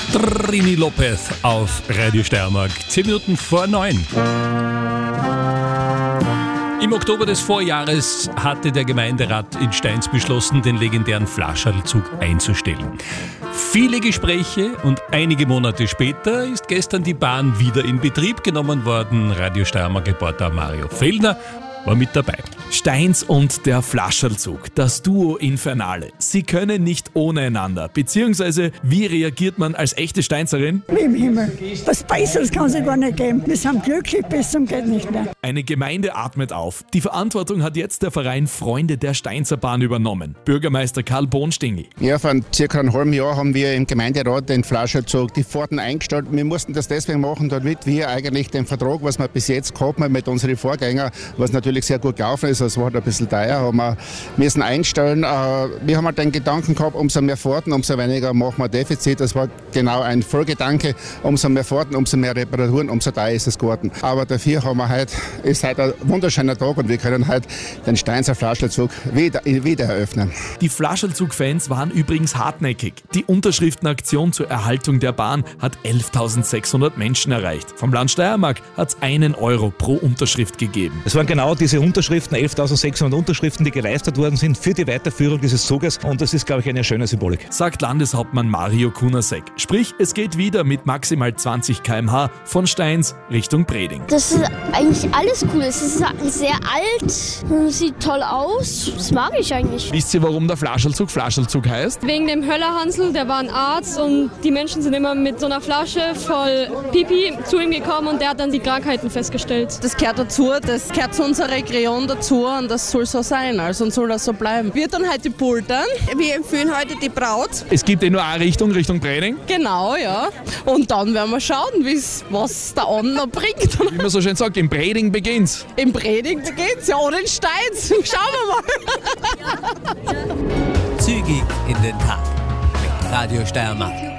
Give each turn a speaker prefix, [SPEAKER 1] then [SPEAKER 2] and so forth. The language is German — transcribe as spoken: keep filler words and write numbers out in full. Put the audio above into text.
[SPEAKER 1] Trini Lopez auf Radio Steiermark. Zehn Minuten vor neun. Im Oktober des Vorjahres hatte der Gemeinderat in Steins beschlossen, den legendären Flascherlzug einzustellen. Viele Gespräche und einige Monate später ist gestern die Bahn wieder in Betrieb genommen worden. Radio Steiermark-Reporter Mario Fellner war mit dabei.
[SPEAKER 2] Steins und der Flascherlzug, das Duo Infernale. Sie können nicht ohne einander. Beziehungsweise, wie reagiert man als echte Steinzerin?
[SPEAKER 3] Wie im Himmel. Was Besseres kann es gar nicht geben. Wir sind glücklich bis zum geht nicht mehr.
[SPEAKER 2] Eine Gemeinde atmet auf. Die Verantwortung hat jetzt der Verein Freunde der Steinzerbahn übernommen. Bürgermeister Karl Bohnstingl.
[SPEAKER 4] Ja, vor circa einem halben Jahr haben wir im Gemeinderat den Flascherlzug, die Pforten eingestellt. Wir mussten das deswegen machen, damit wir eigentlich den Vertrag, was wir bis jetzt gehabt haben mit unseren Vorgängern, was natürlich sehr gut gelaufen ist, es war halt ein bisschen teuer, haben wir müssen einstellen. Wir haben halt den Gedanken gehabt, umso mehr Fahrten, umso weniger machen wir Defizit. Das war genau ein Vollgedanke, umso mehr Fahrten, umso mehr Reparaturen, umso teuer ist es geworden. Aber dafür haben wir heute, ist heute ein wunderschöner Tag und wir können heute den Steinzer Flascherlzug wieder, wieder eröffnen.
[SPEAKER 2] Die Flascherlzug-Fans waren übrigens hartnäckig. Die Unterschriftenaktion zur Erhaltung der Bahn hat elftausendsechshundert Menschen erreicht. Vom Land Steiermark hat es einen Euro pro Unterschrift gegeben.
[SPEAKER 5] Es waren genau diese Unterschriften, elftausendsechshundert Unterschriften, die geleistet worden sind für die Weiterführung dieses Zuges. Und das ist, glaube ich, eine schöne Symbolik.
[SPEAKER 2] Sagt Landeshauptmann Mario Kunasek. Sprich, es geht wieder mit maximal zwanzig Kilometer pro Stunde von Steins Richtung Breding.
[SPEAKER 6] Das ist eigentlich alles cool. Es ist sehr alt, sieht toll aus. Das mag ich eigentlich.
[SPEAKER 2] Wisst ihr, warum der Flascherlzug Flascherlzug heißt?
[SPEAKER 7] Wegen dem Höllerhansl, der war ein Arzt und die Menschen sind immer mit so einer Flasche voll Pipi zu ihm gekommen und der hat dann die Krankheiten festgestellt.
[SPEAKER 8] Das gehört dazu, das gehört zu unserer Region dazu und das soll so sein, also und soll das so bleiben. Wir dann heute pultern. Wir empfehlen heute die Braut.
[SPEAKER 2] Es gibt eh nur eine Richtung, Richtung Breding.
[SPEAKER 8] Genau, ja. Und dann werden wir schauen, was der Abend noch bringt.
[SPEAKER 2] Wie man so schön sagt, im Breding beginnt's.
[SPEAKER 8] Im Breding beginnt's, ja, oder in Steins. Schauen wir mal.
[SPEAKER 9] Zügig in den Tag mit Radio Steiermark.